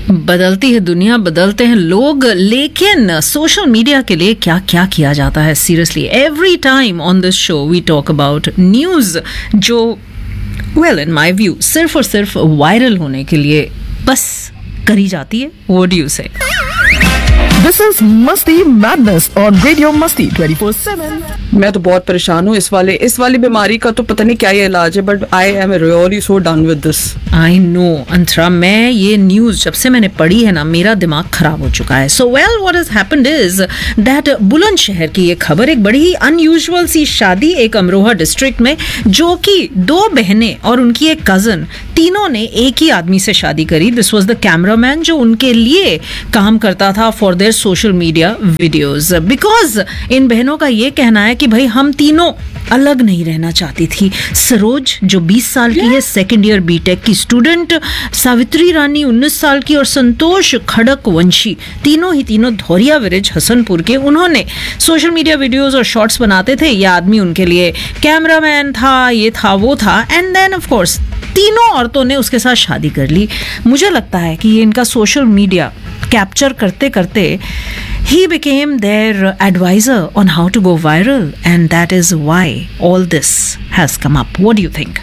बदलती है दुनिया, बदलते हैं लोग, लेकिन सोशल मीडिया के लिए क्या क्या किया जाता है। Seriously every time on this show we talk about news जो वेल इन माय व्यू सिर्फ और सिर्फ वायरल होने के लिए बस करी जाती है। व्हाट डू यू से? This is Masti Madness on Radio Masti 24/7. मैं तो बहुत परेशान हूँ इस वाली बीमारी का, तो पता नहीं क्या ये इलाज है, but I am really so done with this. I know अंतरा, मैं ये न्यूज़ जब से मैंने पढ़ी है ना, मेरा दिमाग खराब हो चुका है। So well what has happened is that Bulandshahr की ये खबर, एक बड़ी ही अनयूजुअल सी शादी एक अमरोहा डिस्ट्रिक्ट में, जो कि 2 बहनें और उनकी एक कजन, तीनों ने एक ही आदमी से शादी करी। दिस वाज द कैमरामैन जो उनके लिए काम करता था for their social media videos. Because in बहनों का ये कहना है कि भाई हम तीनों अलग नहीं रहना चाहती थी। सरोज जो 20 साल की है, सेकेंड ईयर बीटेक की स्टूडेंट, सावित्री रानी 19 साल की और संतोष खड़क वंशी, तीनों धौरिया विलेज हसनपुर के। उन्होंने सोशल मीडिया वीडियोस और शॉर्ट्स बनाते थे। ये आदमी उनके लिए कैमरामैन था, ये था वो था, एंड देन ऑफ कोर्स तीनों औरतों ने उसके साथ शादी कर ली। मुझे लगता है कि ये इनका सोशल मीडिया कैप्चर करते करते he became their advisor on how to go viral, and that is why all this has come up. What do you think?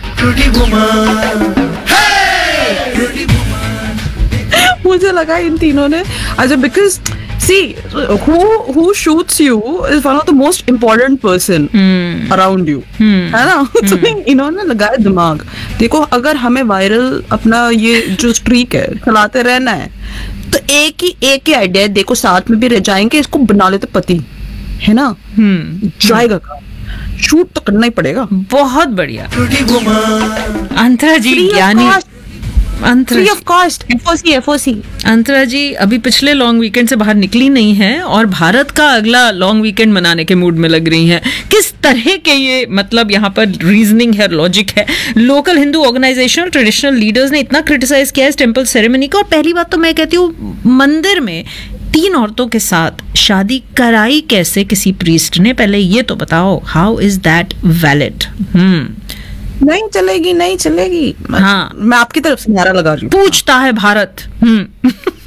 मुझे लगा इन तीनों ने अच्छा, because see who shoots you is one of the most important person around you, है ना? तो इन्होंने लगाया दिमाग। देखो, अगर हमें वायरल अपना ये जो स्ट्रीक है चलाते रहना है, तो एक ही आइडिया है। देखो, साथ में भी रह जाएंगे, इसको बना लेते पति, है ना? जाएगा काम, शूट तो करना ही पड़ेगा। बहुत बढ़िया अंतरा जी, यानी फ्री ऑफ कॉस्ट, FOC। अंतरा जी अभी पिछले लॉन्ग वीकेंड से बाहर निकली नहीं है और भारत का अगला लॉन्ग वीकेंड मनाने के मूड में लग रही हैं। किस तरह के ये मतलब यहाँ पर रीजनिंग है, लॉजिक है? Local Hindu organisation, traditional leaders ने इतना क्रिटिसाइज किया इस टेम्पल सेरेमनी को। और पहली बात तो मैं कहती हूँ, मंदिर में 3 औरतों के साथ शादी कराई कैसे किसी प्रीस्ट ने? पहले ये तो बताओ, हाउ इज दैट वैलिड? नहीं चलेगी। हाँ, मैं आपकी तरफ से नारा लगा रही हूँ। पूछता है भारत।